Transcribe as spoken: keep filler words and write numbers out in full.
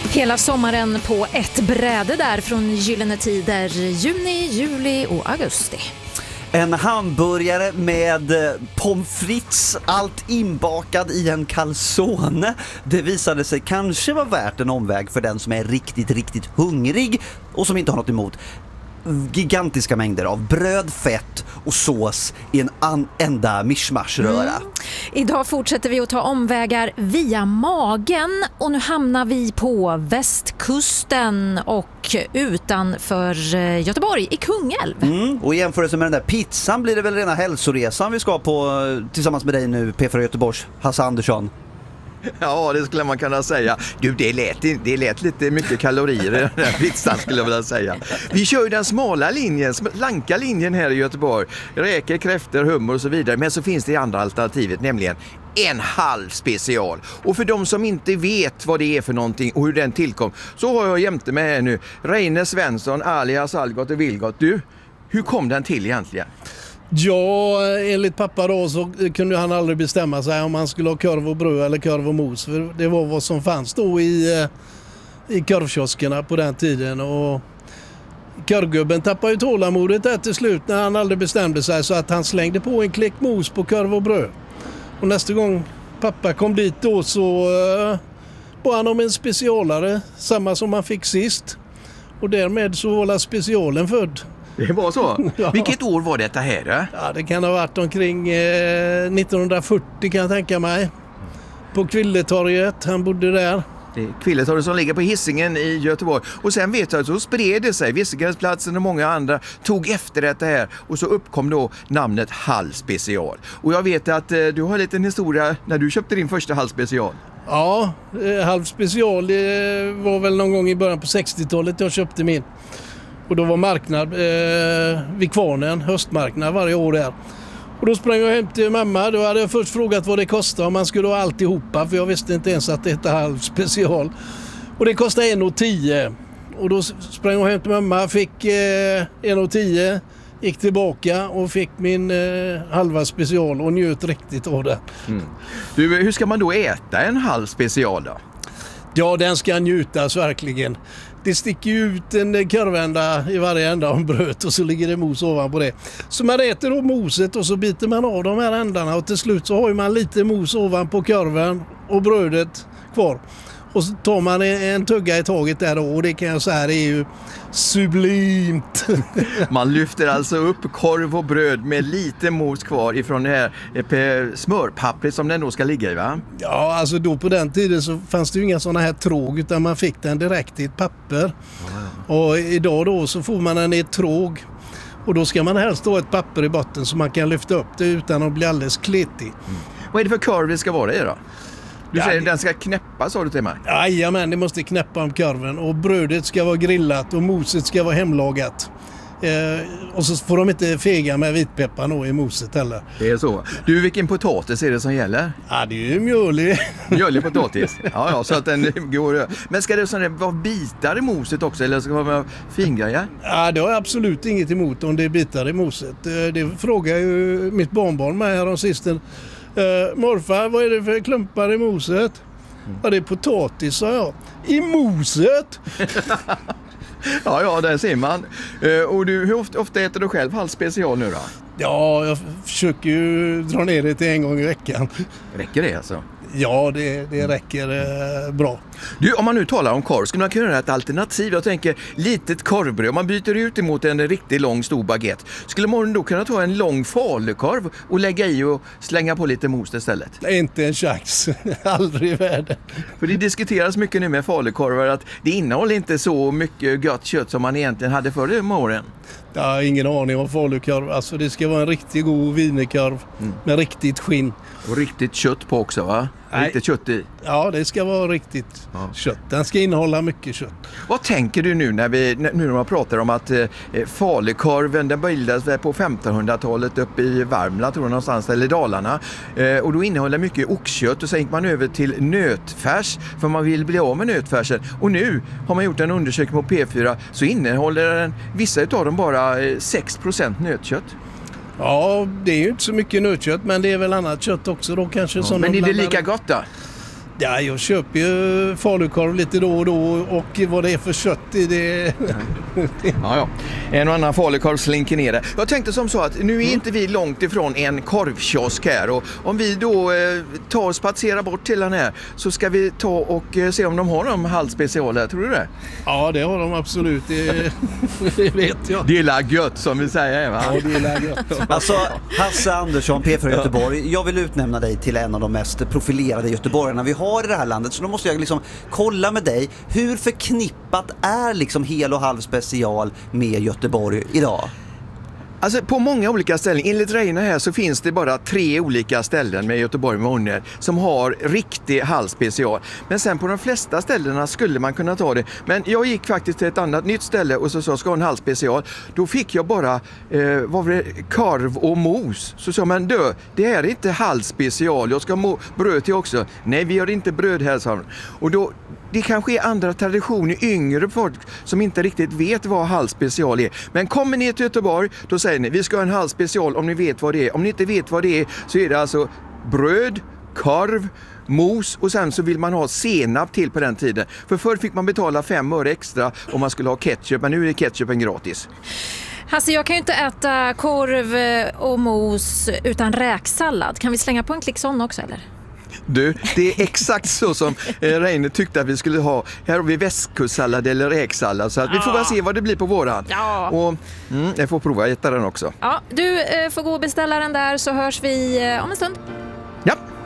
Hela sommaren på ett bräde där från Gyllene Tider, juni, juli och augusti. En hamburgare med pommes frites, allt inbakad i en calzone. Det visade sig kanske vara värt en omväg för den som är riktigt, riktigt hungrig och som inte har något emot gigantiska mängder av bröd, fett och sås i en an- enda mischmaschröra. Mm. Idag fortsätter vi att ta omvägar via magen och nu hamnar vi på västkusten och utanför Göteborg i Kungälv. Mm. Och i jämförelse med den där pizzan blir det väl rena hälsoresan vi ska på tillsammans med dig nu, P fyra Göteborgs Hasse Andersson. Ja, det skulle man kunna säga. Du, det lät, det lät lite mycket kalorier i den här pizzan skulle jag vilja säga. Vi kör ju den smala linjen, slanka linjen här i Göteborg. Räkor, kräftor, hummer och så vidare. Men så finns det andra alternativet, nämligen en halv special. Och för de som inte vet vad det är för någonting och hur den tillkom, så har jag jämte med här nu Reine Svensson, alias Algot och Vilgot. Du, hur kom den till egentligen? Ja, enligt pappa då så kunde han aldrig bestämma sig om han skulle ha korv och bröd eller korv och mos. För det var vad som fanns då i, i korvkioskerna på den tiden. Och korvgubben tappade ju tålamodet där till slut när han aldrig bestämde sig, så att han slängde på en klick mos på korv och bröd. Och nästa gång pappa kom dit då så uh, bad han om en specialare, samma som han fick sist. Och därmed så var la specialen född. Det var så? Ja. Vilket år var detta här? Eh? Ja, det kan ha varit omkring eh, nittonhundrafyrtio kan jag tänka mig. På Kvilletorget, han bodde där. Det är Kvilletorget som ligger på Hisingen i Göteborg. Och sen vet jag att så spred det sig. Vissegränsplatsen och många andra tog efter detta här. Och så uppkom då namnet Hall Special. Och jag vet att eh, du har en liten historia när du köpte din första Hall Special. Ja, eh, Hall Special det var väl någon gång i början på sextiotalet jag köpte min. Och då var marknad eh, vid Kvarnen, höstmarknad varje år där. Och då sprang jag hem till mamma. Då hade jag först frågat vad det kostade om man skulle ha alltihopa. För jag visste inte ens att det hette Halv Special. Och det kostade en och tio. Och då sprang jag hem till mamma, fick eh, en och tio. Gick tillbaka och fick min eh, halva special och njöt riktigt av det. Mm. Du, hur ska man då äta en halv special då? Ja, den ska njutas verkligen. Det sticker ut en korvända i varje ända av bröd och så ligger det mos ovanpå det. Så man äter då moset och så biter man av de här ändarna och till slut så har man lite mos ovanpå korven och brödet kvar. Och så tar man en tugga i taget där då, och det kan jag säga det är ju sublimt. Man lyfter alltså upp korv och bröd med lite mos kvar ifrån det här smörpappret som den då ska ligga i, va? Ja, alltså då på den tiden så fanns det ju inga sådana här tråg utan man fick den direkt i ett papper. Ja, ja. Och idag då så får man den i ett tråg. Och då ska man helst ha ett papper i botten så man kan lyfta upp det utan att bli alldeles kletig. Mm. Vad är det för korv det ska vara i då? Du ja, säger det... den ska knäppa, sa du till mig? Jajamän, det måste knäppa om korven. Och brödet ska vara grillat och moset ska vara hemlagat. Eh, och så får de inte fega med vitpeppar nå i moset heller. Det är så. Du, vilken potatis är det som gäller? Ja, det är ju mjölig. Mjölig potatis? Ja, ja, så att den går... Men ska det sån vara bitar i moset också, eller ska det vara fingrejer? Ja, det har jag absolut inget emot om det är bitar i moset. Det frågar ju mitt barnbarn med här om sisten. Uh, morfar, vad är det för klumpar i moset? Mm. Ja, det är potatis, sa jag. I moset? ja, ja, där ser man. Uh, och du, hur ofta, ofta äter du själv halv special nu då? Ja, jag försöker ju dra ner det till en gång i veckan. Räcker det alltså? Ja, det, det räcker eh, bra. Du, om man nu talar om korv, skulle man kunna göra ett alternativ? Jag tänker, litet korvbröd. Man byter ut emot en riktigt lång stor baguette. Skulle man då kunna ta en lång falukorv och lägga i och slänga på lite mos istället? Inte en chans. Aldrig i världen. För det diskuteras mycket nu med falukorvar att det innehåller inte så mycket gott kött som man egentligen hade förr om åren. Jag har ingen aning om falukorv. Alltså det ska vara en riktigt god wienerkorv mm. med riktigt skinn. Och riktigt kött på också, va? Nej. Riktigt kött i. Ja, det ska vara riktigt ja. kött. Den ska innehålla mycket kött. Vad tänker du nu när vi nu när man pratar om att eh, falukorven den bildades på femtonhundratalet uppe i Värmland tror jag någonstans, eller Dalarna. Eh, och då innehåller mycket oxkött och sen gick man över till nötfärs för man vill bli av med nötfärsen. Och nu har man gjort en undersökning på P fyra så innehåller den, vissa utav dem bara eh, sex procent nötkött. Ja, det är ju inte så mycket nötkött men det är väl annat kött också då kanske. Ja, som men är det blandar... lika gott då? Ja, jag köper ju falukorv lite då och då och vad det är för kött i det... Ja, ja. En och annan falukorv slinker ner det. Jag tänkte som så att nu är inte vi långt ifrån en korvkiosk här och om vi då eh, tar och spatserar bort till den här så ska vi ta och eh, se om de har någon halvspecialer, tror du det? Ja, det har de absolut, det, det vet jag. Det är la gött som vi säger, va? Ja, det är la gött. Alltså, Hasse Andersson, P fyra Göteborg, jag vill utnämna dig till en av de mest profilerade göteborgarna vi har i det här landet, så då måste jag liksom kolla med dig, hur förknippat är liksom hel och halv special med Göteborg idag? Alltså på många olika ställen, enligt Reine här så finns det bara tre olika ställen med Göteborg med Onner som har riktig halvspecial. Men sen på de flesta ställena skulle man kunna ta det. Men jag gick faktiskt till ett annat nytt ställe och så sa ska ha en halvspecial. Då fick jag bara, eh, vad var det, korv och mos. Så sa man, dö, det här är inte halvspecial, jag ska ha mo- bröd till också. Nej, vi har inte bröd här, sa de. Och då, det kanske är andra traditioner, yngre folk som inte riktigt vet vad halvspecial är. Men kommer ni till Göteborg, då säger ni, vi ska ha en halvspecial om ni vet vad det är. Om ni inte vet vad det är så är det alltså bröd, korv, mos och sen så vill man ha senap till på den tiden. För förr fick man betala fem öre extra om man skulle ha ketchup, men nu är ketchupen gratis. Hasse, jag kan ju inte äta korv och mos utan räksallad. Kan vi slänga på en klick sån också, eller? Du, det är exakt så som eh, Reine tyckte att vi skulle ha. Här har vi västkustsallad eller räksallad. Så att vi får väl se vad det blir på våran. Ja. Och mm, jag får prova att äta den också. Ja, du eh, får gå och beställa den där så hörs vi eh, om en stund. Ja.